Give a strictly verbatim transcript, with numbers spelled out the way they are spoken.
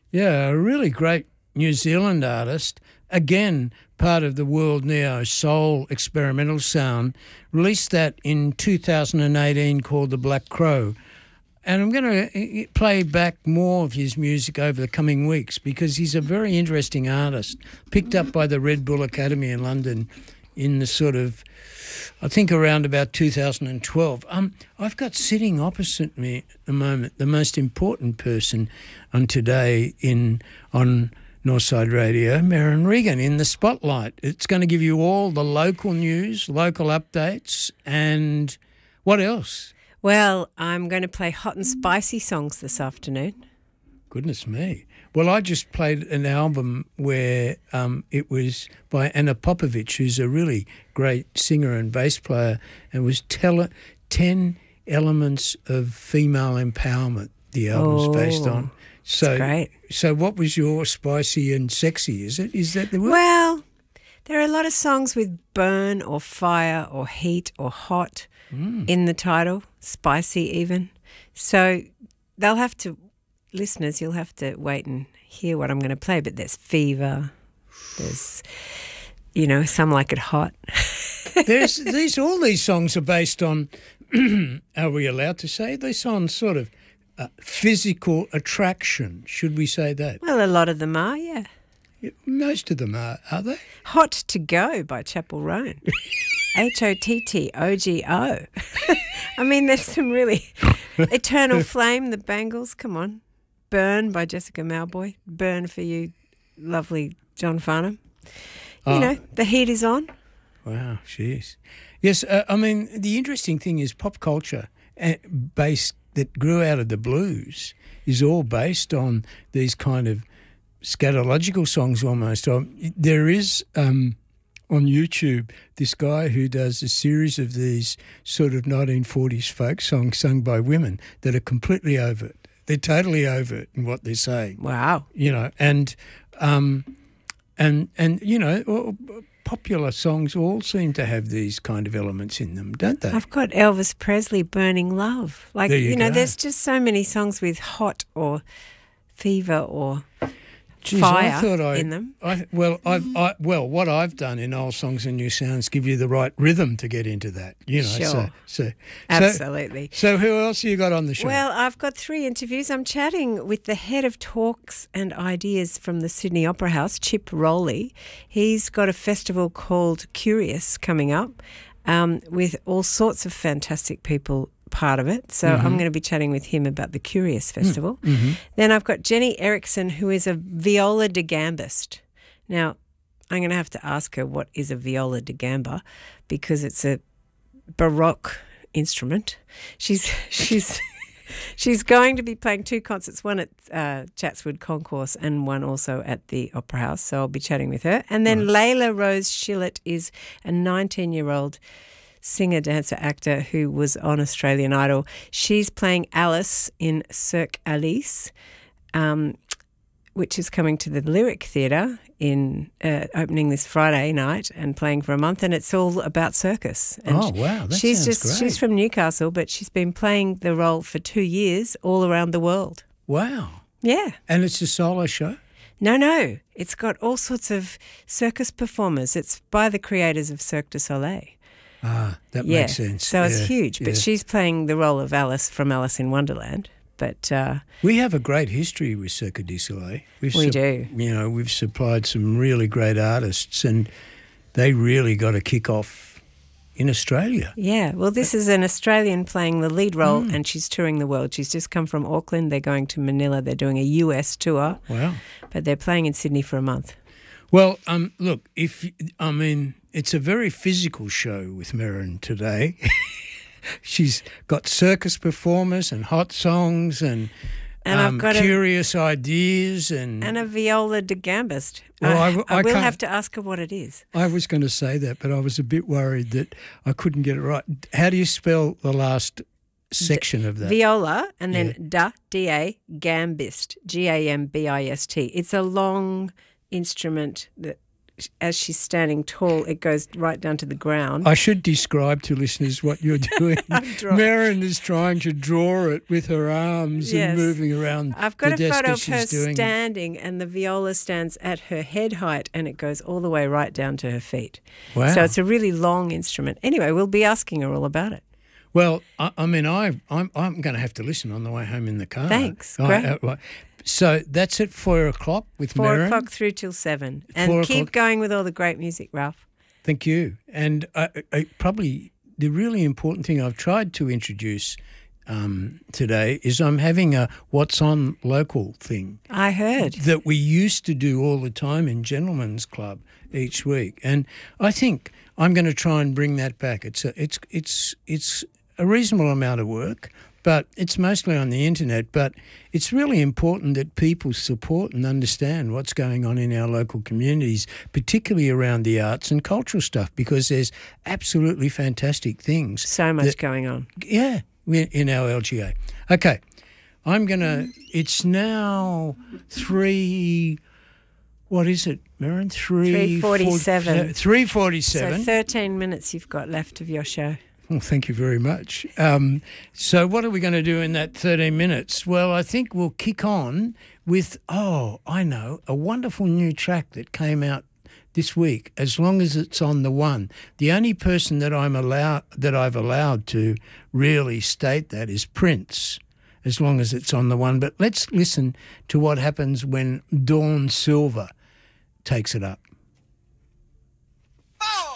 Yeah, a really great New Zealand artist. Again, part of the world neo soul experimental sound. Released that in two thousand eighteen called The Black Crow. And I'm going to play back more of his music over the coming weeks because he's a very interesting artist, picked up by the Red Bull Academy in London in the sort of, I think around about two thousand twelve. Um, I've got sitting opposite me at the moment the most important person on today in on Northside Radio, Merryn Regan, in the spotlight. It's going to give you all the local news, local updates, and what else? Well, I'm going to play hot and spicy songs this afternoon. Goodness me. Well, I just played an album where um, it was by Anna Popovich, who's a really great singer and bass player, and was tele- ten elements of female empowerment the album's oh, based on. So, that's great. So what was your spicy and sexy, is it? Is that the word? Well, there are a lot of songs with burn or fire or heat or hot mm. in the title, spicy even. So they'll have to, listeners, you'll have to wait and hear what I'm going to play. But there's fever, there's, you know, some like it hot. There's these, all these songs are based on, are we allowed to say this, on sort of uh, physical attraction? Should we say that? Well, a lot of them are, yeah. yeah most of them are, are they? Hot to Go by Chapel Roan. H O T T O G O. I mean, there's some really... Eternal Flame, the Bangles, come on. Burn by Jessica Mauboy. Burn for you, lovely John Farnham. You oh. know, the heat is on. Wow, jeez. Yes, uh, I mean, the interesting thing is pop culture uh, based that grew out of the blues is all based on these kind of scatological songs almost. Um, there is... Um, on YouTube, this guy who does a series of these sort of nineteen forties folk songs sung by women that are completely overt. They're totally overt in what they're saying. Wow. You know, and, um, and, and you know, popular songs all seem to have these kind of elements in them, don't they? I've got Elvis Presley, Burning Love. Like, there you, you know, go. there's just so many songs with hot or fever or... Jeez, fire I thought I, in them. I, well, I've, I, well, what I've done in Old Songs and New Sounds give you the right rhythm to get into that, you know. Sure. So, so, Absolutely. So, so who else have you got on the show? Well, I've got three interviews. I'm chatting with the head of talks and ideas from the Sydney Opera House, Chip Rowley. He's got a festival called Curious coming up um, with all sorts of fantastic people part of it. So mm-hmm. I'm going to be chatting with him about the Curious Festival. Mm-hmm. Then I've got Jenny Erickson, who is a viola da gambist. Now, I'm going to have to ask her what is a viola da gamba because it's a Baroque instrument. She's she's she's going to be playing two concerts, one at uh, Chatswood Concourse and one also at the Opera House. So I'll be chatting with her. And then right. Layla Rose Shillett is a nineteen-year-old singer, dancer, actor who was on Australian Idol. She's playing Alice in Cirque Alice, um, which is coming to the Lyric Theatre in uh, opening this Friday night and playing for a month. And it's all about circus. And oh wow, that she's sounds just great. She's from Newcastle, but she's been playing the role for two years all around the world. Wow. Yeah. And it's a solo show? No, no. It's got all sorts of circus performers. It's by the creators of Cirque du Soleil. Ah, that yeah. makes sense. So it's yeah, huge. But yeah. she's playing the role of Alice from Alice in Wonderland. But uh, we have a great history with Cirque du Soleil. We've we su- do. You know, we've supplied some really great artists, and they really got a kick off in Australia. Yeah. Well, this is an Australian playing the lead role, mm. and she's touring the world. She's just come from Auckland. They're going to Manila. They're doing a U S tour. Wow. But they're playing in Sydney for a month. Well, um, look, if I mean, it's a very physical show with Merryn today. She's got circus performers and hot songs and, and um, I've got curious a, ideas and and a viola da gambist. Well, I, I, I, I will can't, have to ask her what it is. I was going to say that, but I was a bit worried that I couldn't get it right. How do you spell the last section D- of that? Viola and then yeah. da, D A, gambist, G A M B I S T. It's a long instrument that as she's standing tall, it goes right down to the ground. I should describe to listeners what you're doing. Merryn is trying to draw it with her arms Yes. and moving around. I've got the a desk photo as of her she's doing it. standing, and the viola stands at her head height, and it goes all the way right down to her feet. Wow. So it's a really long instrument. Anyway, we'll be asking her all about it. Well, I, I mean, I, I'm I'm going to have to listen on the way home in the car. Thanks. I- Great. I- I- so that's at four o'clock with Four Merryn. o'clock through till seven. And Four keep o'clock. going with all the great music, Ralph. Thank you. And I, I, probably the really important thing I've tried to introduce um, today is I'm having a What's On Local thing I heard. that we used to do all the time in Gentlemen's Club each week. And I think I'm going to try and bring that back. It's a, it's it's it's a reasonable amount of work, but it's mostly on the internet. But it's really important that people support and understand what's going on in our local communities, particularly around the arts and cultural stuff, because there's absolutely fantastic things. So much that- going on. Yeah, in in our L G A. Okay, I'm going to, it's now three, what is it, Merryn? Three three forty-seven. Three So forty-seven. thirteen minutes you've got left of your show. Well, thank you very much. Um, so what are we going to do in that thirteen minutes? Well, I think we'll kick on with, oh, I know, a wonderful new track that came out this week, As Long As It's On The One. The only person that I'm allowed that I've allowed to really state that is Prince, As Long As It's On The One. But let's listen to what happens when Dawn Silver takes it up.